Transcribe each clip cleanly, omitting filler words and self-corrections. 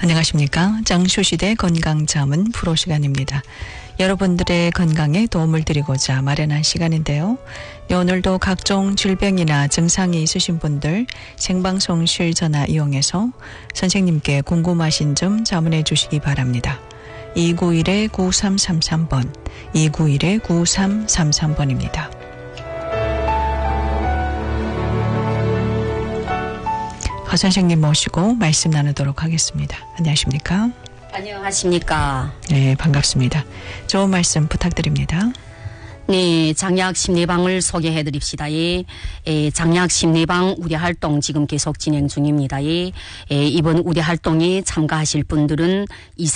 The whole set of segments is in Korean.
안녕하십니까. 장쇼시대 건강자문 프로 시간입니다. 여러분들의 건강에 도움을 드리고자 마련한 시간인데요. 오늘도 각종 질병이나 증상이 있으신 분들 생방송 실 전화 이용해서 선생님께 궁금하신 점 자문해 주시기 바랍니다. 291-9333번, 291-9333번입니다. 허 선생님 모시고 말씀 나누도록 하겠습니다. 안녕하십니까? 안녕하십니까? 네, 반갑습니다. 좋은 말씀 부탁드립니다. 네, 장약 심리방을 소개해 드립시다. 장약 심리방 우리 활동 지금 계속 진행 중입니다. 이번 우리 활동에 참가하실 분들은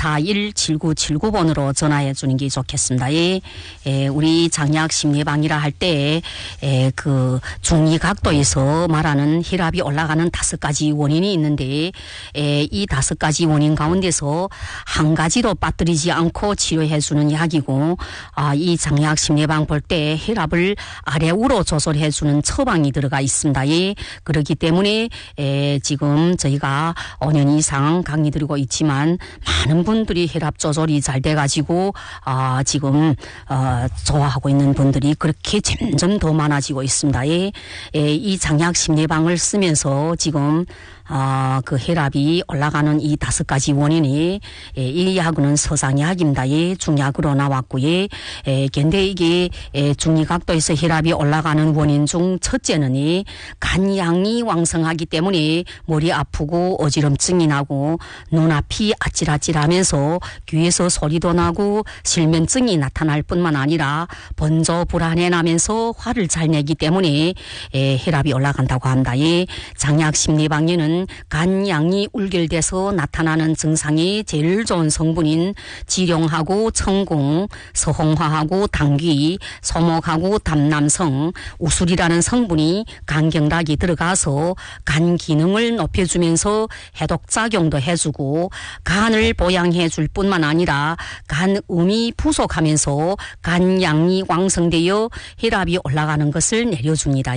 241-7979번으로 전화해 주는 게 좋겠습니다. 우리 장약 심리방이라 할 때 그 중이각도에서 말하는 혈압이 올라가는 5가지 원인이 있는데 이 5가지 원인 가운데서 한 가지로 빠뜨리지 않고 치료해 주는 약이고 이 장약 심리방 볼 때 혈압을 아래우로 조절해 주는 처방이 들어가 있습니다. 그렇기 때문에 지금 저희가 5년 이상 강의 드리고 있지만 많은 분들이 혈압 조절이 잘 돼가지고 지금 좋아하고 있는 분들이 그렇게 점점 더 많아지고 있습니다. 이 장약 심리방을 쓰면서 지금 그 혈압이 올라가는 이 5가지 원인이 이 약은 서상약입니다. 중약으로 나왔고요. 근데 이게 중이각도에서 혈압이 올라가는 원인 중 첫째는 간양이 왕성하기 때문에 머리 아프고 어지럼증이 나고 눈앞이 아찔아찔하면서 귀에서 소리도 나고 실면증이 나타날 뿐만 아니라 번져 불안해 나면서 화를 잘 내기 때문에 혈압이 올라간다고 합니다. 장약 심리방에는 간양이 울결돼서 나타나는 증상이 제일 좋은 성분인 지룡하고 청궁, 서홍화하고 당귀, 소목하고 담남성, 우술이라는 성분이 간경락이 들어가서 간 기능을 높여주면서 해독작용도 해주고 간을 보양해 줄 뿐만 아니라 간음이 부족하면서 간양이 왕성되어 혈압이 올라가는 것을 내려줍니다.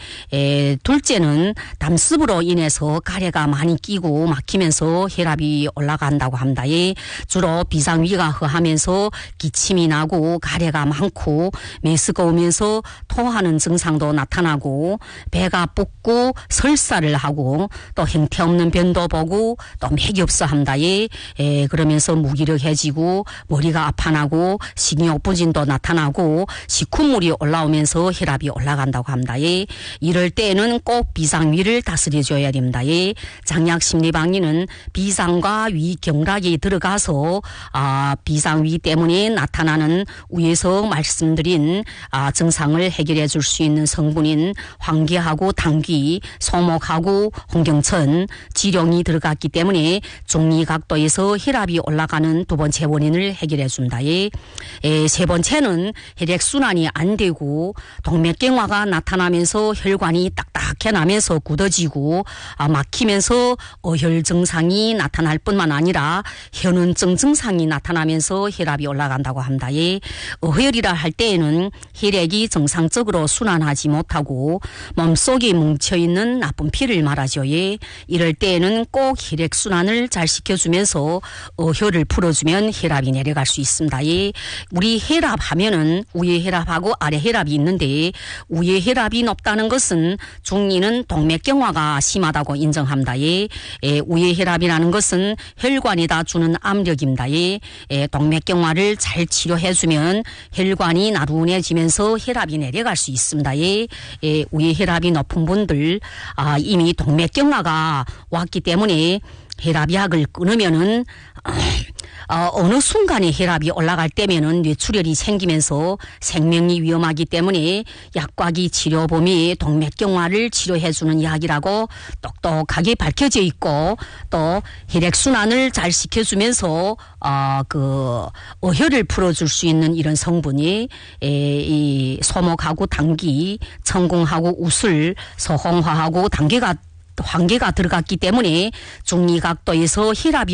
둘째는 담습으로 인해서 가래가 많이 끼고 막히면서 혈압이 올라간다고 합니다. 주로 비상위가 허하면서 기침이 나고 가래가 많고 메스꺼우면서 토하는 증상도 나타나고 배가 붓고 설사를 하고 또 형태 없는 변도 보고 또 맥이 없어 합니다. 그러면서 무기력해지고 머리가 아파나고 식욕 부진도 나타나고 식후물이 올라오면서 혈압이 올라간다고 합니다. 이럴 때에는 꼭 비상위를 다스려줘야 됩니다. 장약 심리방에는 비상과 위경락이 들어가서 비상위 때문에 나타나는 위에서 말씀드린 증상을 해결해 줄 수 있는 성분인 황계하고 당귀, 소목하고 홍경천, 지룡이 들어갔기 때문에 중이각도에서 혈압이 올라가는 두 번째 원인을 해결해 줍니다. 세 번째는 혈액순환이 안 되고 동맥경화가 나타나면서 혈관이 딱딱해 나면서 굳어지고 막히면서 어혈 증상이 나타날 뿐만 아니라 현운증 증상이 나타나면서 혈압이 올라간다고 합니다. 어혈이라 할 때에는 혈액이 정상적으로 순환하지 못하고 몸속에 뭉쳐있는 나쁜 피를 말하죠. 이럴 때에는 꼭 혈액순환을 잘 시켜주면서 어혈을 풀어주면 혈압이 내려갈 수 있습니다. 우리 혈압 하면은 위에 혈압하고 아래 혈압이 있는데 위에 혈압이 높다는 것은 중이는 동맥경화가 심하다고 인정합니다. 위에 혈압이라는 것은 혈관에다 주는 압력입니다. 동맥경화를 잘 치료해주면 혈관이 나른해지면서 혈압이 내려갈 수 있습니다. 위에 혈압이 높은 분들 이미 동맥경화가 왔기 때문에 혈압약을 끊으면은 어느 순간에 혈압이 올라갈 때면은 뇌출혈이 생기면서 생명이 위험하기 때문에 약과기 치료범위 동맥경화를 치료해주는 약이라고 똑똑하게 밝혀져 있고 또 혈액순환을 잘 시켜주면서 어혈을 풀어줄 수 있는 이런 성분이 이 소목하고 당귀, 청궁하고 우술, 서홍화하고 황계가 들어갔기 때문에 중이각도에서 혈압이